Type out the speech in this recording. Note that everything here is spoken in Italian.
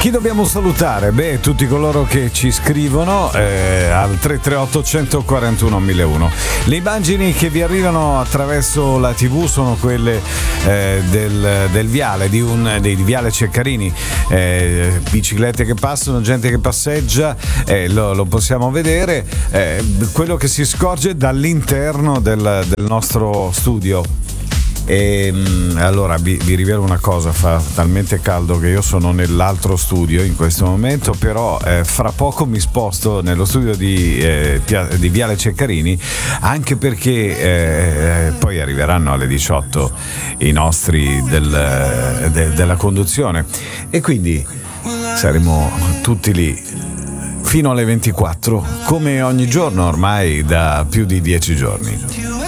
Chi dobbiamo salutare? Beh, tutti coloro che ci scrivono al 338 141 1001. Le immagini che vi arrivano attraverso la TV sono quelle del viale, dei viale Ceccarini, biciclette che passano, gente che passeggia, lo possiamo vedere, quello che si scorge dall'interno del nostro studio. E allora vi rivelo una cosa, fa talmente caldo che io sono nell'altro studio in questo momento, però fra poco mi sposto nello studio di Viale Ceccarini, anche perché poi arriveranno alle 18 i nostri della conduzione e quindi saremo tutti lì fino alle 24 come ogni giorno ormai da più di 10 giorni.